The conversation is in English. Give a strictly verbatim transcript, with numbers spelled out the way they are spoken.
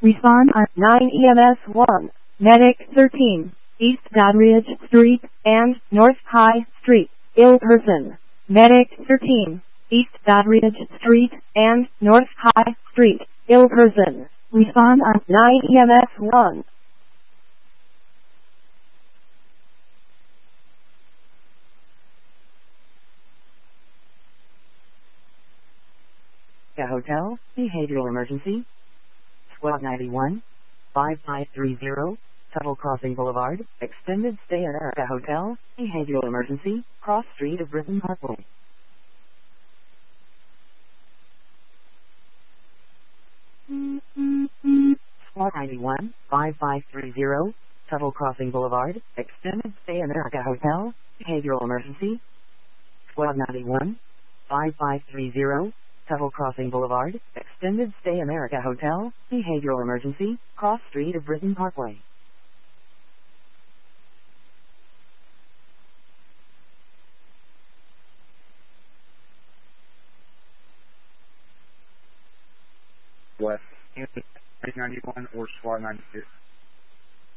Respond on nine E M S one. Medic thirteen. East Doddridge Street and North High Street. Ill person. Medic thirteen. East Doddridge Street and North High Street. Ill person. Respond on nine E M S one. A hotel, behavioral emergency. Squad ninety-one, five five three zero, Tuttle Crossing Boulevard, extended stay at Erica Hotel, behavioral emergency, cross street of Britton Parkway. Squad ninety-one, five five three zero, Tuttle Crossing Boulevard, extended stay at Erica Hotel, behavioral emergency. Squad ninety-one, five five three zero, Tuttle Crossing Boulevard, extended stay America Hotel, behavioral emergency, cross street of Britton Parkway. West, ninety-one or Squad ninety-two.